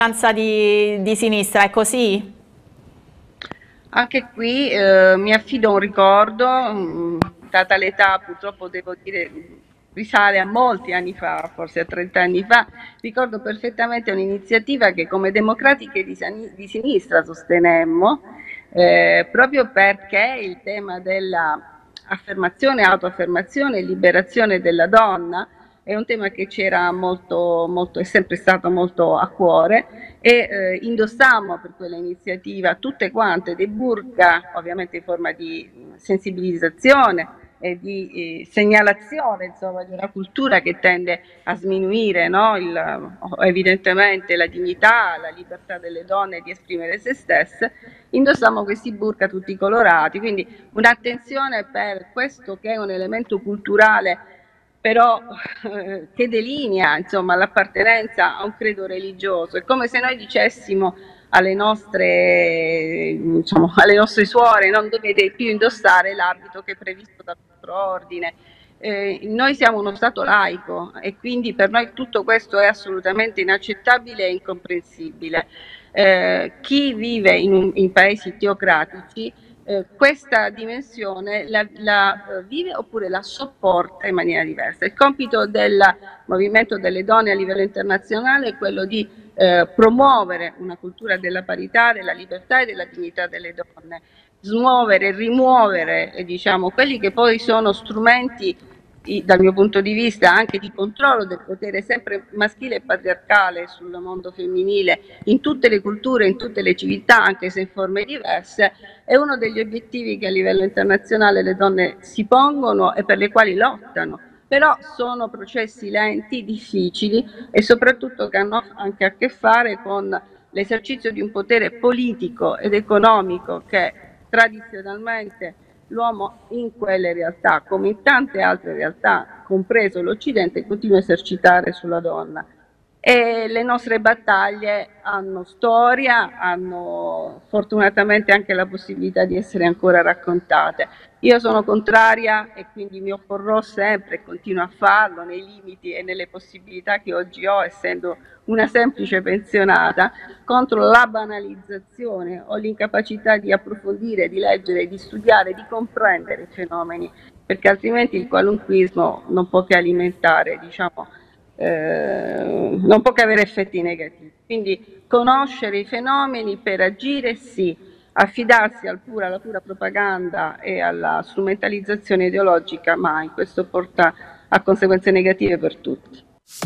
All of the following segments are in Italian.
di sinistra, è così? Anche qui mi affido a un ricordo, data l'età purtroppo devo dire risale a molti anni fa, forse a 30 anni fa, ricordo perfettamente un'iniziativa che come democratiche di sinistra sostenemmo, proprio perché il tema della affermazione, autoaffermazione e liberazione della donna è un tema che c'era molto, molto, è sempre stato molto a cuore e indossammo per quella iniziativa tutte quante dei burqa, ovviamente in forma di sensibilizzazione e di segnalazione insomma, di una cultura che tende a sminuire no? Evidentemente la dignità, la libertà delle donne di esprimere se stesse. Indossammo questi burqa tutti colorati, quindi un'attenzione per questo che è un elemento culturale però che delinea insomma, l'appartenenza a un credo religioso. È come se noi dicessimo diciamo, alle nostre suore non dovete più indossare l'abito che è previsto dal nostro ordine. Noi siamo uno Stato laico e quindi per noi tutto questo è assolutamente inaccettabile e incomprensibile. Chi vive in paesi teocratici questa dimensione la vive oppure la sopporta in maniera diversa. Il compito del movimento delle donne a livello internazionale è quello di promuovere una cultura della parità, della libertà e della dignità delle donne, smuovere e rimuovere diciamo, quelli che poi sono strumenti dal mio punto di vista anche di controllo del potere sempre maschile e patriarcale sul mondo femminile in tutte le culture, in tutte le civiltà, anche se in forme diverse, è uno degli obiettivi che a livello internazionale le donne si pongono e per le quali lottano. Però sono processi lenti, difficili e soprattutto che hanno anche a che fare con l'esercizio di un potere politico ed economico che tradizionalmente l'uomo in quelle realtà, come in tante altre realtà, compreso l'Occidente, continua a esercitare sulla donna. E le nostre battaglie hanno storia, hanno fortunatamente anche la possibilità di essere ancora raccontate. Io sono contraria e quindi mi opporrò sempre e continuo a farlo nei limiti e nelle possibilità che oggi ho, essendo una semplice pensionata, contro la banalizzazione o l'incapacità di approfondire, di leggere, di studiare, di comprendere i fenomeni, perché altrimenti il qualunquismo non può che alimentare, diciamo, non può che avere effetti negativi. Quindi conoscere i fenomeni per agire sì, affidarsi alla pura propaganda e alla strumentalizzazione ideologica mai, questo porta a conseguenze negative per tutti.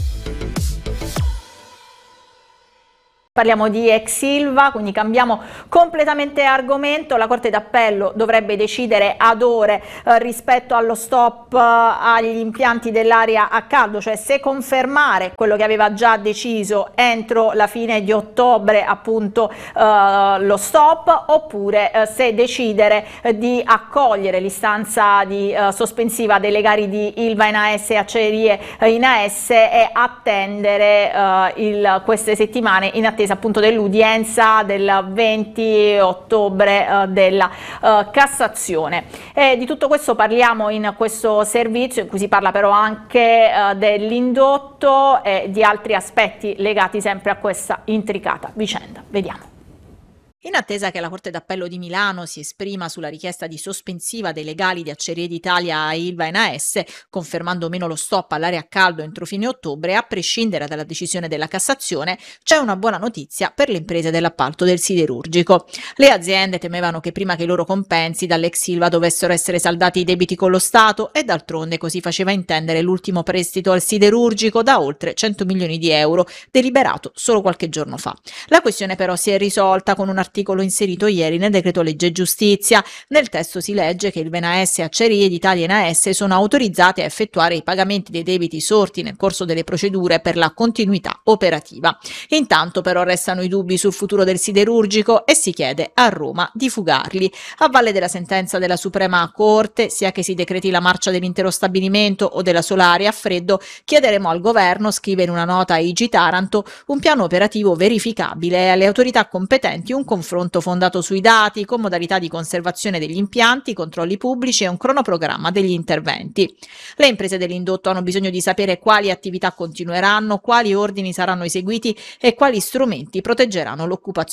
Parliamo di ex Ilva, quindi cambiamo completamente argomento. La Corte d'Appello dovrebbe decidere ad ore rispetto allo stop agli impianti dell'aria a caldo, cioè se confermare quello che aveva già deciso entro la fine di ottobre, appunto lo stop, oppure se decidere di accogliere l'istanza di sospensiva delle gare di Ilva in AS e Acciaierie in AS e attendere queste settimane in attesa appunto dell'udienza del 20 ottobre della Cassazione. E di tutto questo parliamo in questo servizio, in cui si parla però anche dell'indotto e di altri aspetti legati sempre a questa intricata vicenda. Vediamo. In attesa che la Corte d'Appello di Milano si esprima sulla richiesta di sospensiva dei legali di Acciaierie d'Italia a Ilva e AS, confermando o meno lo stop all'aria a caldo entro fine ottobre, a prescindere dalla decisione della Cassazione, c'è una buona notizia per le imprese dell'appalto del siderurgico. Le aziende temevano che prima che i loro compensi dall'ex Ilva dovessero essere saldati i debiti con lo Stato e d'altronde così faceva intendere l'ultimo prestito al siderurgico da oltre 100 milioni di euro, deliberato solo qualche giorno fa. La questione però si è risolta con un articolo inserito ieri nel decreto legge giustizia. Nel testo si legge che il VNAS e Acciaierie d'Italia in AS sono autorizzate a effettuare i pagamenti dei debiti sorti nel corso delle procedure per la continuità operativa. Intanto però restano i dubbi sul futuro del siderurgico e si chiede a Roma di fugarli. A valle della sentenza della Suprema Corte, sia che si decreti la marcia dell'intero stabilimento o della sola area a freddo, chiederemo al governo, scrive in una nota a IG Taranto, un piano operativo verificabile e alle autorità competenti un confronto confronto fondato sui dati, con modalità di conservazione degli impianti, controlli pubblici e un cronoprogramma degli interventi. Le imprese dell'indotto hanno bisogno di sapere quali attività continueranno, quali ordini saranno eseguiti e quali strumenti proteggeranno l'occupazione